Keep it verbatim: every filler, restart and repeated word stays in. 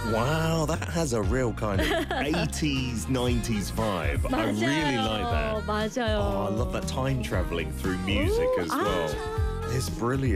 Wow, that has a real kind of eighties, nineties vibe. I really like that. 맞아요. Oh, I love that time traveling through music 오, as well. 아. It's brilliant.